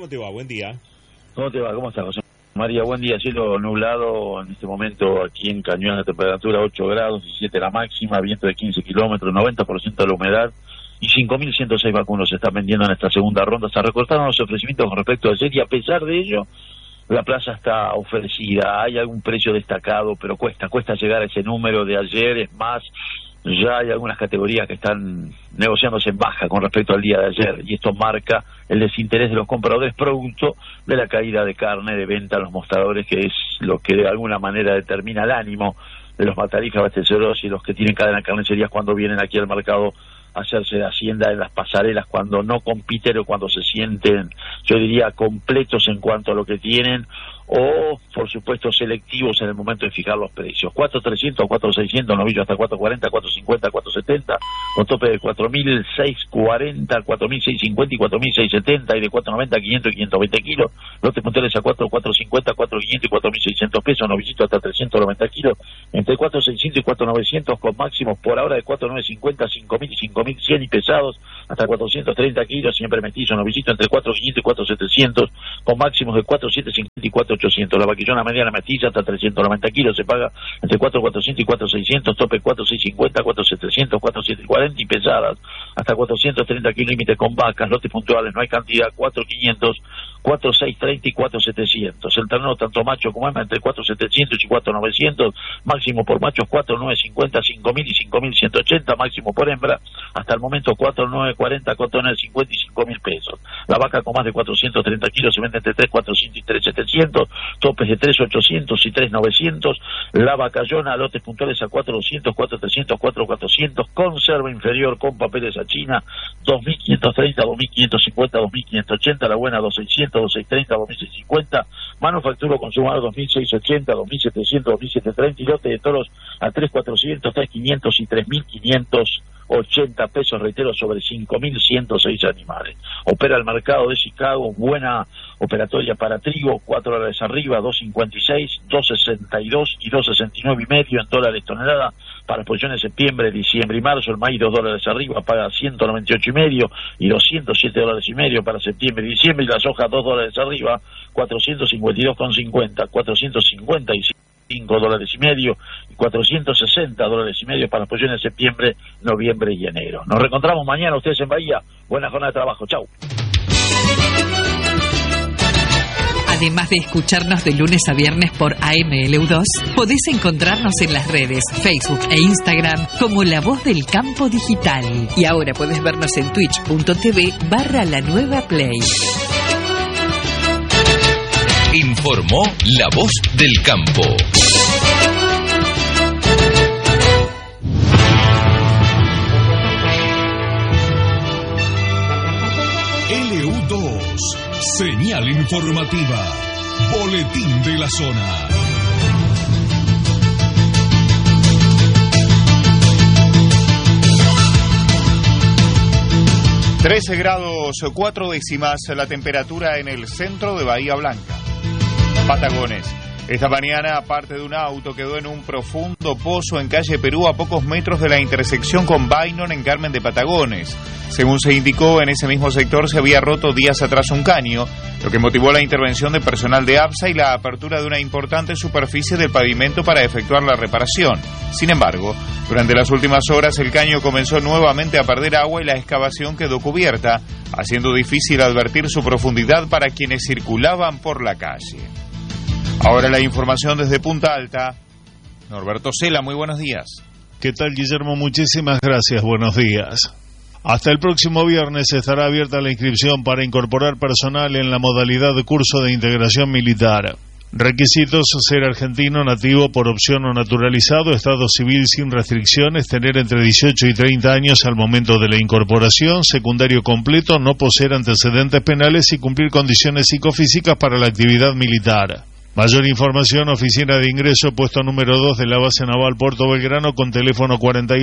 ¿cómo te va? Buen día. ¿Cómo te va? ¿Cómo estás, José María? Buen día, cielo nublado en este momento aquí en Cañón, la temperatura 8 grados, 17 la máxima, viento de 15 kilómetros, 90% de la humedad y 5.106 vacunos se están vendiendo en esta segunda ronda. Se recortaron los ofrecimientos con respecto a ayer y a pesar de ello, la plaza está ofrecida. Hay algún precio destacado, pero cuesta llegar a ese número de ayer. Es más, ya hay algunas categorías que están negociándose en baja con respecto al día de ayer y esto marca el desinterés de los compradores producto de la caída de carne de venta a los mostradores, que es lo que de alguna manera determina el ánimo de los matarifes abastecedores y los que tienen cadena de carnicerías cuando vienen aquí al mercado a hacerse de hacienda en las pasarelas, cuando no compiten o cuando se sienten, yo diría, completos en cuanto a lo que tienen, o por supuesto selectivos en el momento de fijar los precios. 4.300, 4.600, novillo hasta 4.40, 4.50, 4.70, con tope de 4.640, 4.650 y 4.670, y de 4.90, 500 y 520 kilos, lotes puntuales a 4.450, 4.500 y 4.600 pesos, novillito hasta 390 kilos, entre 4.600 y 4.900, con máximos por ahora de 4.950, 5.000 y 5.100 y pesados hasta 430 kilos, siempre mestizo, novillito entre 4.500 y 4.700, con máximos de 4.750 y 4.800. La vaquillona mediana mestiza hasta 390 kilos, se paga entre 4.400 y 4.600, tope 4.650, 4.700, 4.740 y pesadas hasta 430 kilos, límite con vacas, lotes puntuales, no hay cantidad, 4.500, 4.630 y 4.700. El ternero tanto macho como hembra entre 4.700 y 4.900, máximo por machos 4.950, 5.000 y 5.180, máximo por hembra hasta el momento 4.940, 4.950 y 5.000 pesos. La vaca con más de 430 kilos se vende entre 3.400 y 3.700, topes de 3.800 y 3.900, la vacallona, lotes puntuales a 4.200, 4.300, 4.400, conserva inferior con papeles a China, 2.530, 2.550, 2.580, la buena 2.600, 2.630, 2.650, manufacturo consumado 2.680, 2.700, 2.730, y lote de toros a 3.400, 3.500 y 3.580 pesos, reitero, sobre 5.106 animales. Opera el mercado de Chicago, buena operatoria para trigo, $4 arriba, 2.56, 2.62 y 2.69 y medio en dólares tonelada. Para las posiciones de septiembre, diciembre y marzo, el maíz $2 arriba, paga 198 y medio y $207 y medio para septiembre y diciembre, y la soja $2 arriba, 452,50, 455 dólares y medio y 460 dólares y medio para las posiciones de septiembre, noviembre y enero. Nos reencontramos mañana, ustedes en Bahía. Buena jornada de trabajo. Chau. Además de escucharnos de lunes a viernes por AMLU2, podés encontrarnos en las redes Facebook e Instagram como La Voz del Campo Digital. Y ahora podés vernos en twitch.tv/La Nueva Play. Informó La Voz del Campo. LU2, señal informativa, boletín de la zona. ...13 grados 4 décimas la temperatura en el centro de Bahía Blanca. Patagones. Esta mañana, parte de un auto quedó en un profundo pozo en calle Perú, a pocos metros de la intersección con Bainon en Carmen de Patagones. Según se indicó, en ese mismo sector se había roto días atrás un caño, lo que motivó la intervención de personal de APSA y la apertura de una importante superficie del pavimento para efectuar la reparación. Sin embargo, durante las últimas horas el caño comenzó nuevamente a perder agua y la excavación quedó cubierta, haciendo difícil advertir su profundidad para quienes circulaban por la calle. Ahora la información desde Punta Alta. Norberto Cela, muy buenos días. ¿Qué tal, Guillermo? Muchísimas gracias, buenos días. Hasta el próximo viernes estará abierta la inscripción para incorporar personal en la modalidad de curso de integración militar. Requisitos: ser argentino, nativo por opción o naturalizado, estado civil sin restricciones, tener entre 18 y 30 años al momento de la incorporación, secundario completo, no poseer antecedentes penales y cumplir condiciones psicofísicas para la actividad militar. Mayor información, Oficina de Ingreso, puesto número 2 de la Base Naval Puerto Belgrano, con teléfono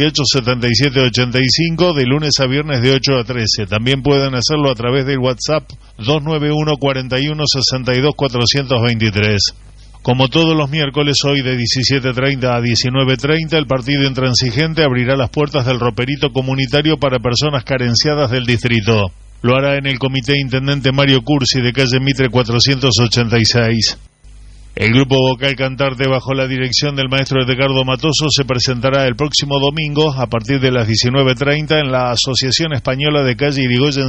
487785, de lunes a viernes de 8 a 13. También pueden hacerlo a través del WhatsApp 291 41 62 423. Como todos los miércoles, hoy de 17:30 a 19:30, el Partido Intransigente abrirá las puertas del roperito comunitario para personas carenciadas del distrito. Lo hará en el Comité Intendente Mario Cursi de calle Mitre 486. El grupo vocal cantante, bajo la dirección del maestro Edgardo Matoso, se presentará el próximo domingo a partir de las 19:30 en la Asociación Española de calle Irigoyen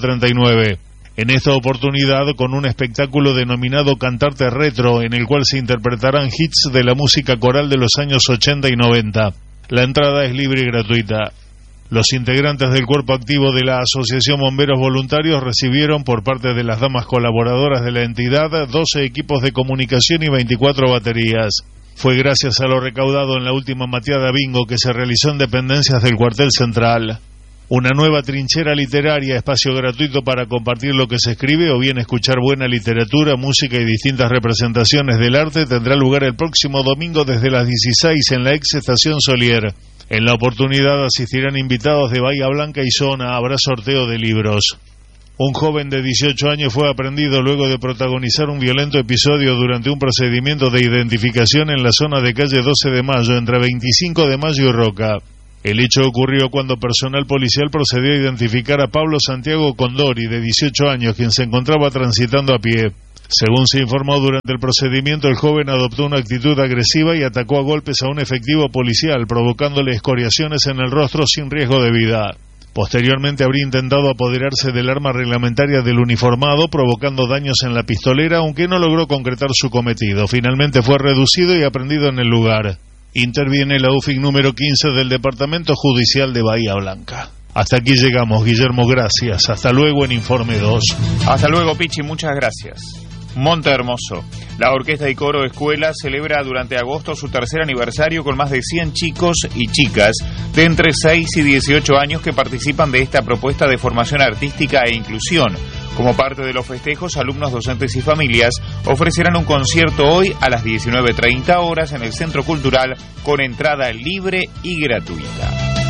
139. En esta oportunidad con un espectáculo denominado Cantarte Retro, en el cual se interpretarán hits de la música coral de los años 80 y 90. La entrada es libre y gratuita. Los integrantes del cuerpo activo de la Asociación Bomberos Voluntarios recibieron por parte de las damas colaboradoras de la entidad 12 equipos de comunicación y 24 baterías. Fue gracias a lo recaudado en la última mateada bingo que se realizó en dependencias del cuartel central. Una nueva trinchera literaria, espacio gratuito para compartir lo que se escribe o bien escuchar buena literatura, música y distintas representaciones del arte, tendrá lugar el próximo domingo desde las 16 en la ex estación Solier. En la oportunidad asistirán invitados de Bahía Blanca y zona. Habrá sorteo de libros. Un joven de 18 años fue aprehendido luego de protagonizar un violento episodio durante un procedimiento de identificación en la zona de calle 12 de Mayo, entre 25 de Mayo y Roca. El hecho ocurrió cuando personal policial procedió a identificar a Pablo Santiago Condori, de 18 años, quien se encontraba transitando a pie. Según se informó durante el procedimiento, el joven adoptó una actitud agresiva y atacó a golpes a un efectivo policial, provocándole escoriaciones en el rostro sin riesgo de vida. Posteriormente habría intentado apoderarse del arma reglamentaria del uniformado, provocando daños en la pistolera, aunque no logró concretar su cometido. Finalmente fue reducido y aprehendido en el lugar. Interviene la UFIC número 15 del Departamento Judicial de Bahía Blanca. Hasta aquí llegamos, Guillermo, gracias. Hasta luego en Informe 2. Hasta luego, Pichi, muchas gracias. Monte Hermoso. La Orquesta y Coro Escuela celebra durante agosto su tercer aniversario con más de 100 chicos y chicas de entre 6 y 18 años que participan de esta propuesta de formación artística e inclusión. Como parte de los festejos, alumnos, docentes y familias ofrecerán un concierto hoy a las 19:30 horas en el Centro Cultural con entrada libre y gratuita.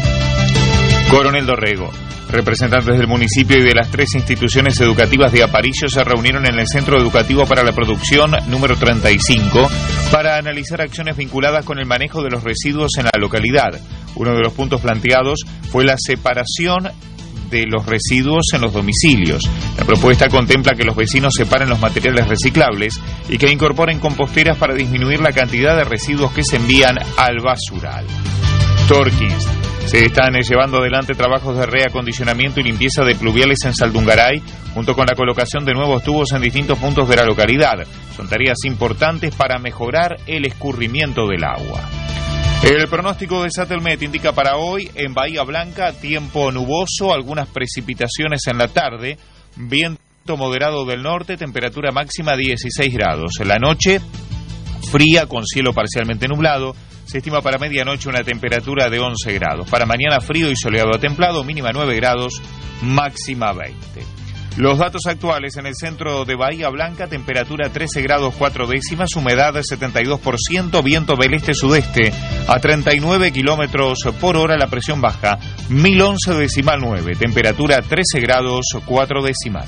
Coronel Dorrego. Representantes del municipio y de las 3 instituciones educativas de Aparicio se reunieron en el Centro Educativo para la Producción número 35 para analizar acciones vinculadas con el manejo de los residuos en la localidad. Uno de los puntos planteados fue la separación de los residuos en los domicilios. La propuesta contempla que los vecinos separen los materiales reciclables y que incorporen composteras para disminuir la cantidad de residuos que se envían al basural. Torquins. Se están llevando adelante trabajos de reacondicionamiento y limpieza de pluviales en Saldungaray, junto con la colocación de nuevos tubos en distintos puntos de la localidad. Son tareas importantes para mejorar el escurrimiento del agua. El pronóstico de Satelmet indica para hoy en Bahía Blanca tiempo nuboso, algunas precipitaciones en la tarde, viento moderado del norte, temperatura máxima 16 grados. En la noche, fría con cielo parcialmente nublado. Se estima para medianoche una temperatura de 11 grados. Para mañana frío y soleado a templado, mínima 9 grados, máxima 20. Los datos actuales en el centro de Bahía Blanca: temperatura 13 grados 4 décimas, humedad 72%, viento del este-sudeste a 39 kilómetros por hora, la presión baja 1011,9, temperatura 13 grados 4 décimas.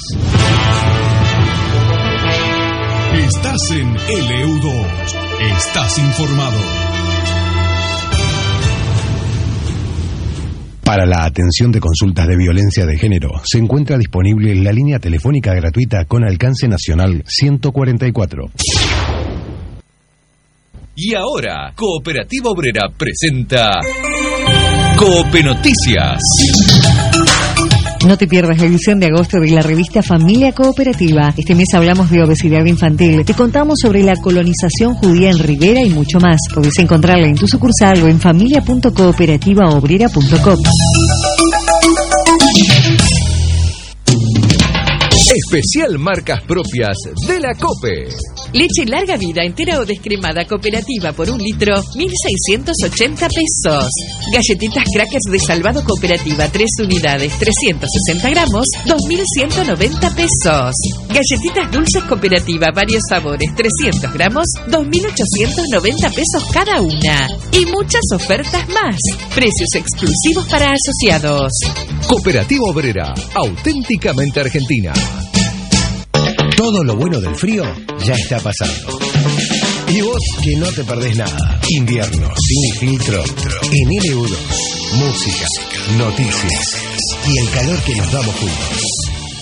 Estás en LU2. Estás informado. Para la atención de consultas de violencia de género, se encuentra disponible la línea telefónica gratuita con alcance nacional 144. Y ahora, Cooperativa Obrera presenta Cope Noticias. No te pierdas la edición de agosto de la revista Familia Cooperativa. Este mes hablamos de obesidad infantil. Te contamos sobre la colonización judía en Rivera y mucho más. Podés encontrarla en tu sucursal o en familia.cooperativaobrera.com. Especial marcas propias de la COPE. Leche larga vida entera o descremada cooperativa por 1 litro, 1.680 pesos. Galletitas crackers de salvado cooperativa, 3 unidades, 360 gramos, 2.190 pesos. Galletitas dulces cooperativa, varios sabores, 300 gramos, 2.890 pesos cada una. Y muchas ofertas más. Precios exclusivos para asociados. Cooperativa Obrera, auténticamente argentina. Todo lo bueno del frío ya está pasando. Y vos que no te perdés nada. Invierno sin filtro en LU2. Música, noticias y el calor que nos damos juntos.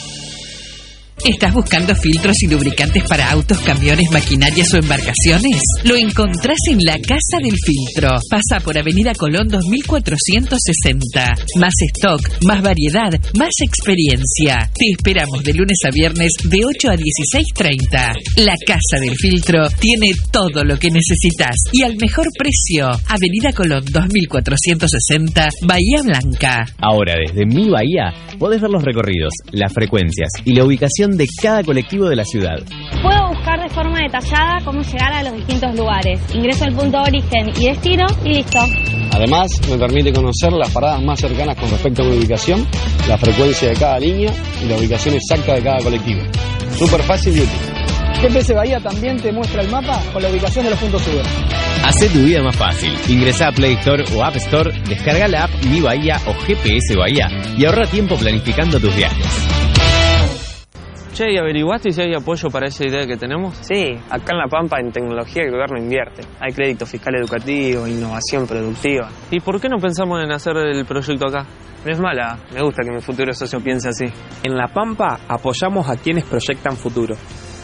¿Estás buscando filtros y lubricantes para autos, camiones, maquinarias o embarcaciones? Lo encontrás en la Casa del Filtro. Pasa por Avenida Colón 2460. Más stock, más variedad, más experiencia. Te esperamos de lunes a viernes de 8 a 16:30. La Casa del Filtro tiene todo lo que necesitas y al mejor precio. Avenida Colón 2460, Bahía Blanca. Ahora, desde Mi Bahía, podés ver los recorridos, las frecuencias y la ubicación de cada colectivo de la ciudad. Puedo buscar de forma detallada cómo llegar a los distintos lugares. Ingreso al punto de origen y destino y listo. Además, me permite conocer las paradas más cercanas con respecto a mi ubicación, la frecuencia de cada línea y la ubicación exacta de cada colectivo. Súper fácil y útil. GPS Bahía también te muestra el mapa con la ubicación de los puntos sube. Hacé tu vida más fácil. Ingresá a Play Store o App Store, descarga la app Mi Bahía o GPS Bahía y ahorra tiempo planificando tus viajes. Che, ¿y averiguaste si hay apoyo para esa idea que tenemos? Sí, acá en La Pampa en tecnología el gobierno invierte. Hay crédito fiscal educativo, innovación productiva. ¿Y por qué no pensamos en hacer el proyecto acá? No es mala, me gusta que mi futuro socio piense así. En La Pampa apoyamos a quienes proyectan futuro.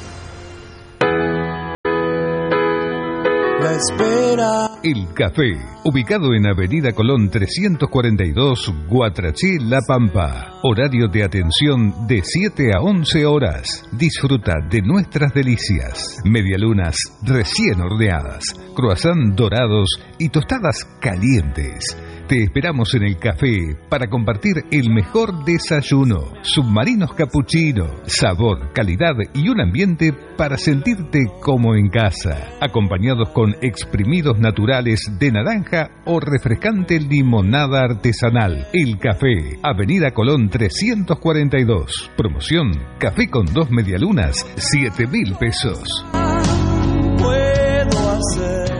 La espera. El Café, ubicado en Avenida Colón 342, Guatraché, La Pampa. Horario de atención de 7 a 11 horas. Disfruta de nuestras delicias. Medialunas recién horneadas, croissant dorados y tostadas calientes. Te esperamos en el café para compartir el mejor desayuno. Submarinos cappuccino, sabor, calidad y un ambiente para sentirte como en casa. Acompañados con exprimidos naturales de naranja o refrescante limonada artesanal. El Café, Avenida Colón 342. Promoción, café con 2 medialunas, 7.000 pesos. Puedo hacer.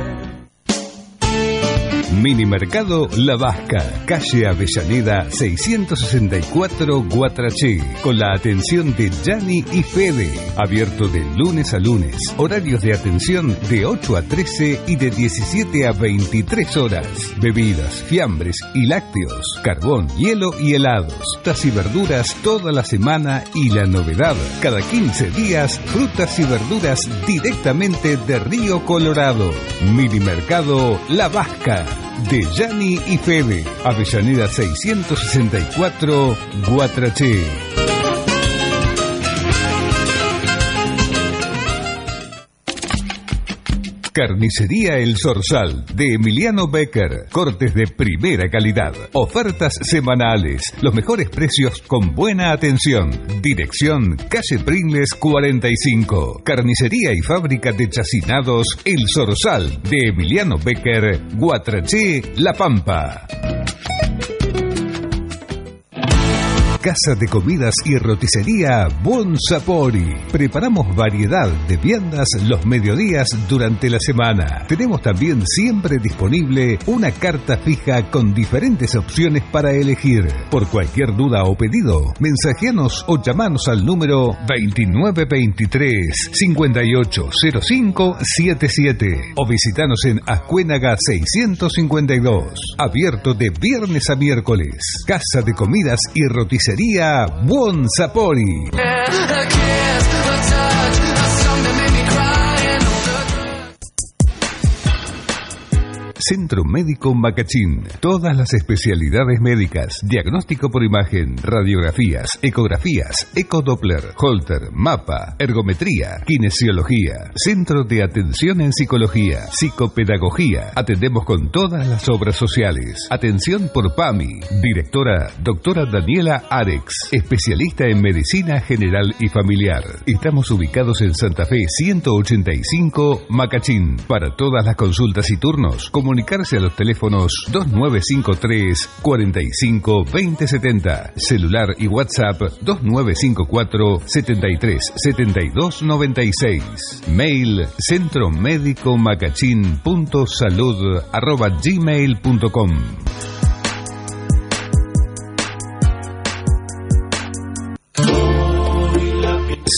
Minimercado La Vasca, calle Avellaneda 664 Guatraché, con la atención de Gianni y Fede, abierto de lunes a lunes, horarios de atención de 8 a 13 y de 17 a 23 horas, bebidas, fiambres y lácteos, carbón, hielo y helados, frutas y verduras toda la semana y la novedad, cada 15 días, frutas y verduras directamente de Río Colorado. Minimercado La Vasca, de Gianni y Fede, Avellaneda 664, Guatraché. Carnicería El Zorzal, de Emiliano Becker. Cortes de primera calidad. Ofertas semanales. Los mejores precios con buena atención. Dirección, calle Pringles 45. Carnicería y fábrica de chacinados El Zorzal, de Emiliano Becker, Guatraché, La Pampa. Casa de comidas y roticería Buon Sapori. Preparamos variedad de viandas los mediodías durante la semana. Tenemos también siempre disponible una carta fija con diferentes opciones para elegir. Por cualquier duda o pedido, mensajeanos o llamanos al número 2923-580577 o visitanos en Ascuénaga 652. Abierto de viernes a miércoles. Casa de comidas y roticería Buon Sapori. Centro Médico Macachín. Todas las especialidades médicas, diagnóstico por imagen, radiografías, ecografías, ecodoppler, holter, mapa, ergometría, kinesiología. Centro de atención en psicología, psicopedagogía. Atendemos con todas las obras sociales. Atención por PAMI. Directora, doctora Daniela Arex, especialista en medicina general y familiar. Estamos ubicados en Santa Fe 185, Macachín. Para todas las consultas y turnos, comunicarse a los teléfonos 2953 45 2070, celular y WhatsApp 2954 73 72 96, mail centromédicomacachín.salud@gmail.com.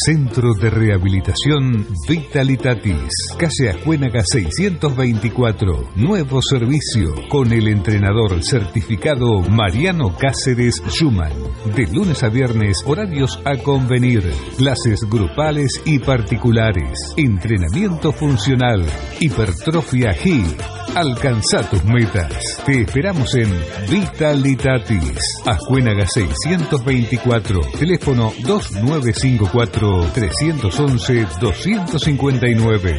Centro de Rehabilitación Vitalitatis, calle Ascuénaga 624, nuevo servicio con el entrenador certificado Mariano Cáceres Schumann. De lunes a viernes, horarios a convenir, clases grupales y particulares, entrenamiento funcional, hipertrofia HIIT. Alcanza tus metas. Te esperamos en Vitalitatis, Ascuénaga 624, teléfono 2954-311-259.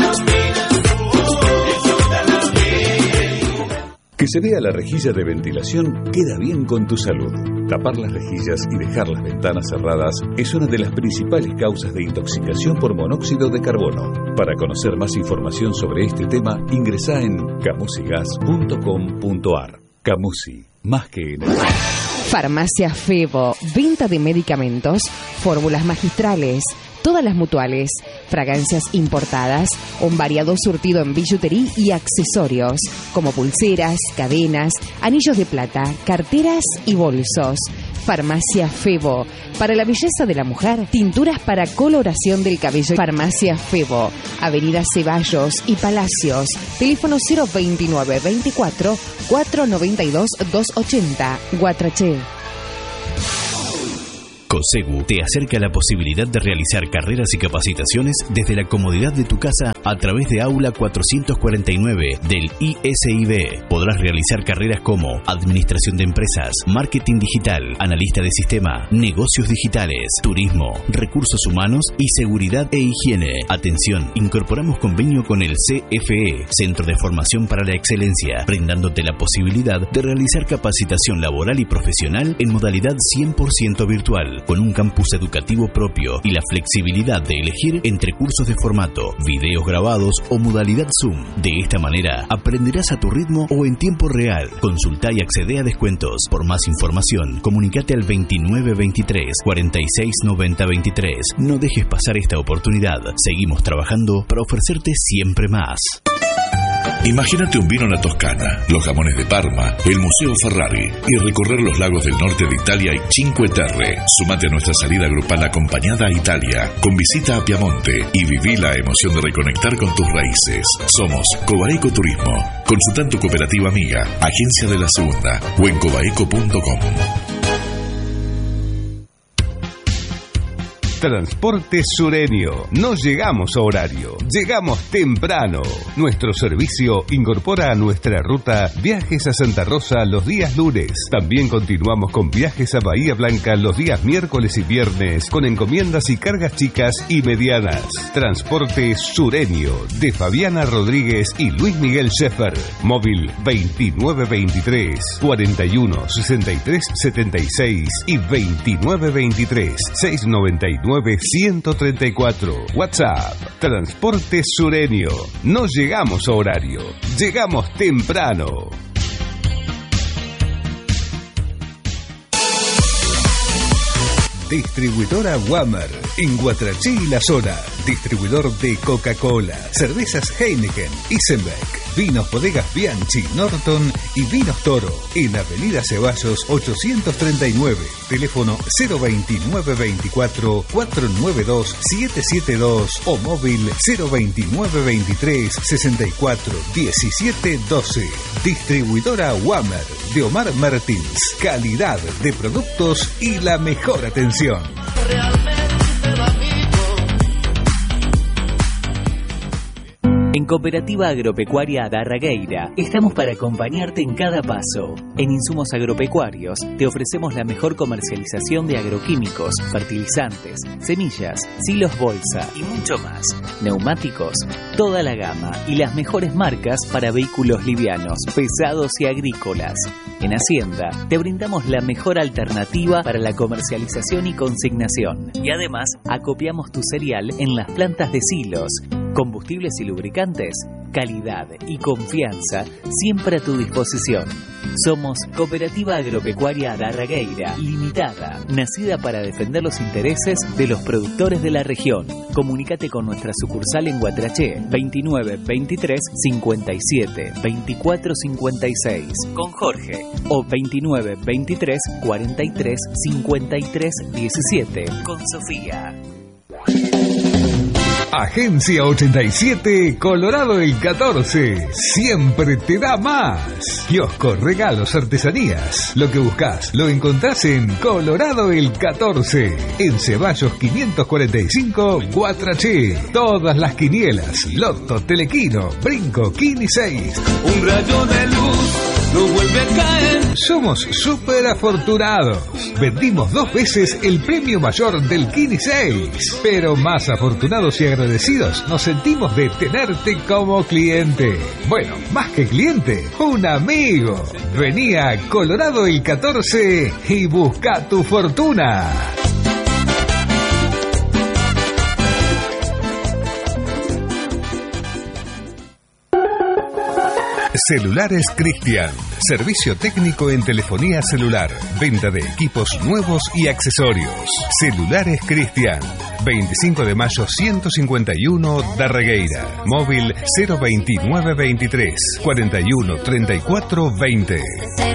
Que se vea la rejilla de ventilación queda bien con tu salud. Tapar las rejillas y dejar las ventanas cerradas es una de las principales causas de intoxicación por monóxido de carbono. Para conocer más información sobre este tema, ingresá en camusigas.com.ar. Camusi, más que energía. Farmacia Febo, venta de medicamentos, fórmulas magistrales, todas las mutuales, fragancias importadas, un variado surtido en billutería y accesorios, como pulseras, cadenas, anillos de plata, carteras y bolsos. Farmacia Febo, para la belleza de la mujer, tinturas para coloración del cabello. Farmacia Febo, Avenida Ceballos y Palacios, teléfono 029 24 492 280, Guatraché. COSEGU te acerca la posibilidad de realizar carreras y capacitaciones desde la comodidad de tu casa a través de Aula 449 del ISIB. Podrás realizar carreras como Administración de Empresas, Marketing Digital, Analista de Sistema, Negocios Digitales, Turismo, Recursos Humanos y Seguridad e Higiene. Atención, incorporamos convenio con el CFE, Centro de Formación para la Excelencia, brindándote la posibilidad de realizar capacitación laboral y profesional en modalidad 100% virtual, con un campus educativo propio y la flexibilidad de elegir entre cursos de formato, videos grabados o modalidad Zoom. De esta manera, aprenderás a tu ritmo o en tiempo real. Consulta y accede a descuentos. Por más información, comunícate al 2923 46 90 23. No dejes pasar esta oportunidad. Seguimos trabajando para ofrecerte siempre más. Imagínate un vino en la Toscana, los jamones de Parma, el Museo Ferrari y recorrer los lagos del norte de Italia y Cinque Terre. Sumate a nuestra salida grupal acompañada a Italia, con visita a Piamonte y viví la emoción de reconectar con tus raíces. Somos Cobaeco Turismo. Consulta en tu cooperativa amiga, Agencia de la Segunda o en cobaeco.com. Transporte Sureño. No llegamos a horario, llegamos temprano. Nuestro servicio incorpora a nuestra ruta viajes a Santa Rosa los días lunes. También continuamos con viajes a Bahía Blanca los días miércoles y viernes, con encomiendas y cargas chicas y medianas. Transporte Sureño, de Fabiana Rodríguez y Luis Miguel Scheffer. Móvil 2923 41 63 76 y 2923 699 134. WhatsApp. Transporte Sureño. No llegamos a horario, llegamos temprano. Distribuidora Wammer, en Guatraché y la zona. Distribuidor de Coca-Cola, cervezas Heineken, Isenbeck, vinos bodegas Bianchi, Norton y vinos Toro. En Avenida Ceballos 839. Teléfono 029 24 492 772 o móvil 029 23 64 17 12. Distribuidora Wammer de Omar Martins. Calidad de productos y la mejor atención. En Cooperativa Agropecuaria Darragueira estamos para acompañarte en cada paso. En Insumos Agropecuarios te ofrecemos la mejor comercialización de agroquímicos, fertilizantes, semillas, silos bolsa y mucho más. Neumáticos, toda la gama y las mejores marcas para vehículos livianos, pesados y agrícolas. En Hacienda te brindamos la mejor alternativa para la comercialización y consignación. Y además acopiamos tu cereal en las plantas de silos. Combustibles y lubricantes, calidad y confianza siempre a tu disposición. Somos Cooperativa Agropecuaria Darragueira Limitada, nacida para defender los intereses de los productores de la región. Comunícate con nuestra sucursal en Guatraché, 29 23 57 24 56, con Jorge, o 29 23 43 53 17, con Sofía. Agencia 87, Colorado el 14. Siempre te da más. Kiosco, regalos, artesanías. Lo que buscas lo encontrás en Colorado el 14. En Ceballos 545, Guatraché. Todas las quinielas, Loto, Telequino, Brinco, Kini 6. Un rayo de luz no vuelve a caer. Somos súper afortunados. Vendimos 2 veces el premio mayor del Kini 6. Pero más afortunados y agradecidos nos sentimos de tenerte como cliente. Bueno, más que cliente, un amigo. Vení a Colorado el 14 y busca tu fortuna. Celulares Cristian. Servicio técnico en telefonía celular. Venta de equipos nuevos y accesorios. Celulares Cristian. 25 de mayo 151, Darregueira. Móvil 02923 41 34 20.